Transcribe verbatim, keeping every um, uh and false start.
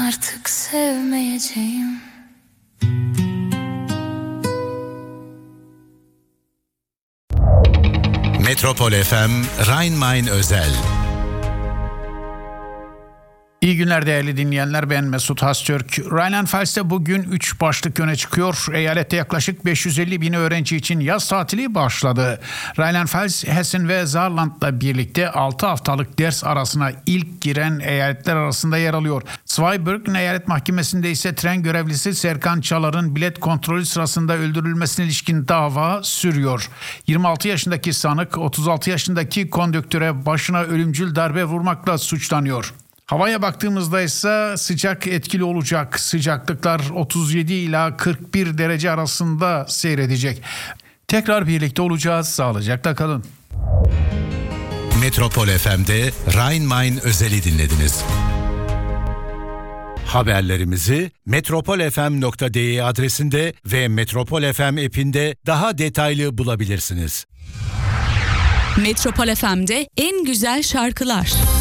artık sevmeyeceğim. Metropol F M Rhein-Main özel. İyi günler değerli dinleyenler, ben Mesut Hastürk. Rheinland-Pfalz'te bugün üç başlık öne çıkıyor. Eyalette yaklaşık beş yüz elli bin öğrenci için yaz tatili başladı. Rheinland-Pfalz, Hessen ve Saarland'la birlikte altı haftalık ders arasına ilk giren eyaletler arasında yer alıyor. Zweibrücken Eyalet Mahkemesi'nde ise tren görevlisi Serkan Çalar'ın bilet kontrolü sırasında öldürülmesine ilişkin dava sürüyor. yirmi altı yaşındaki sanık otuz altı yaşındaki konduktöre başına ölümcül darbe vurmakla suçlanıyor. Havaya baktığımızda ise sıcak etkili olacak. Sıcaklıklar otuz yedi ila kırk bir derece arasında seyredecek. Tekrar birlikte olacağız. Sağlıcakla kalın. Metropol F M'de Rhein-Main özeli dinlediniz. Haberlerimizi metropol f m nokta d e adresinde ve Metropol F M app'inde daha detaylı bulabilirsiniz. Metropol F M'de en güzel şarkılar.